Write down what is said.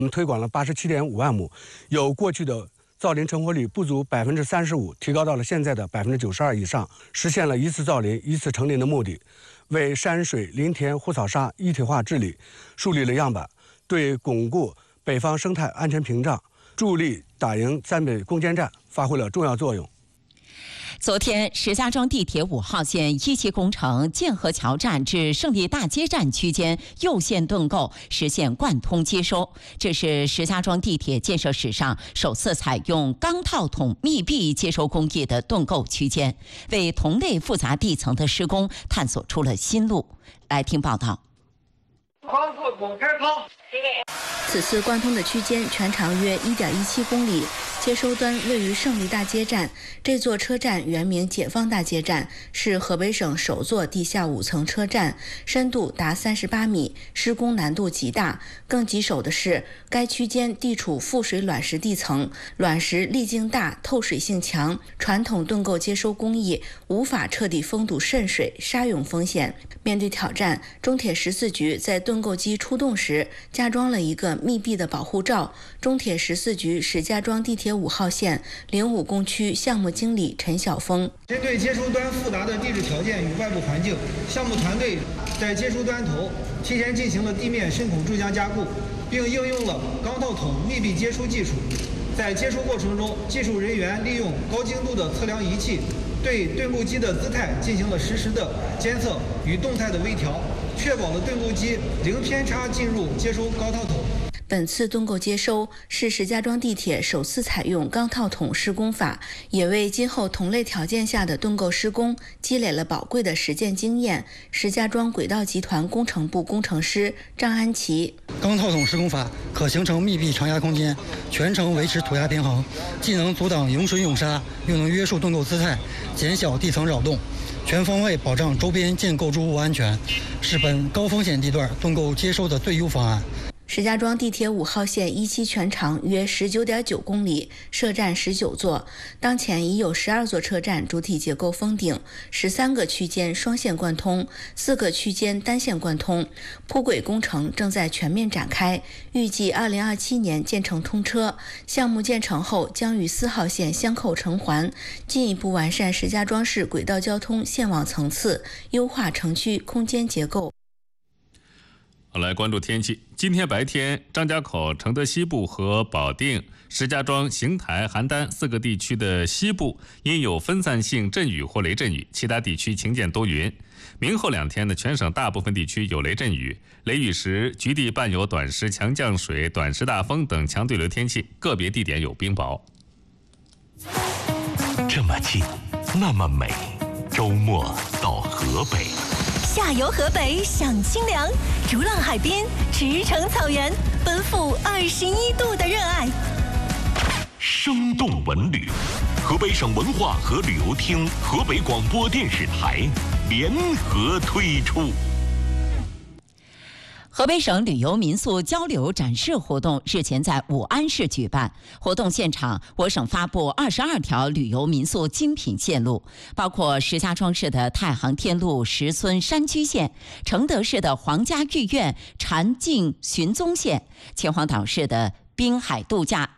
我们推广了87.5万亩，由过去的造林成活率不足35%，提高到了现在的92%以上，实现了一次造林、一次成林的目的，为山水林田护草沙一体化治理树立了样板，对巩固北方生态安全屏障、助力打赢在北攻坚战发挥了重要作用。 昨天，石家庄地铁5号线1期工程建河桥站至胜利大街站区间右线盾构实现贯通接收，这是石家庄地铁建设史上首次采用钢套筒密闭接收工艺的盾构区间，为同类复杂地层的施工探索出了新路。来听报道。 此次贯通的区间全长约1.17公里，接收端位于胜利大街站。这座车站原名解放大街站，是河北省首座地下5层车站，深度达38米，施工难度极大。更棘手的是，该区间地处覆水卵石地层，卵石粒径大，透水性强，传统盾构接收工艺无法彻底封堵渗水、沙涌风险。面对挑战，中铁14局在盾构机出动时加装了一个密闭的保护罩。中铁14局石家庄地铁5号线05工区项目经理陈晓峰： 针对接收端复杂的地质条件与外部环境，项目团队在接收端头提前进行了地面深孔注浆加固，并应用了钢套筒密闭接收技术。在接收过程中，技术人员利用高精度的测量仪器对盾构机的姿态进行了实时的监测与动态的微调，确保了盾构机零偏差进入接收钢套筒。 本次盾构接收是石家庄地铁首次采用钢套筒施工法，也为今后同类条件下的盾构施工积累了宝贵的实践经验。石家庄轨道集团工程部工程师张安琪： 钢套筒施工法可形成密闭承压空间，全程维持土压平衡，既能阻挡涌水涌沙，又能约束盾构姿态，减小地层扰动，全方位保障周边建构筑物安全，是本高风险地段盾构接收的最优方案。 石家庄地铁5号线1期全长约19.9公里，设站19座。当前已有12座车站主体结构封顶，13个区间双线贯通，4个区间单线贯通。铺轨工程正在全面展开，预计2027年建成通车。项目建成后，将与4号线相扣成环，进一步完善石家庄市轨道交通线网层次，优化城区空间结构。 好，来关注天气。今天白天，张家口、承德西部和保定、石家庄、邢台、邯郸4个地区的西部因有分散性阵雨或雷阵雨，其他地区晴间多云。明后2天呢，全省大部分地区有雷阵雨，雷雨时局地伴有短时强降水、短时大风等强对流天气，个别地点有冰雹。 这么近，那么美，周末到河北。 下游河北享清凉，逐浪海边，驰骋草原，奔赴21度的热爱。 生动文旅，河北省文化和旅游厅、河北广播电视台联合推出。 河北省旅游民宿交流展示活动日前在武安市举办。活动现场，我省发布22条旅游民宿精品线路，包括石家庄市的太行天路石村山居线、承德市的皇家御苑禅境寻踪线、秦皇岛市的滨海度假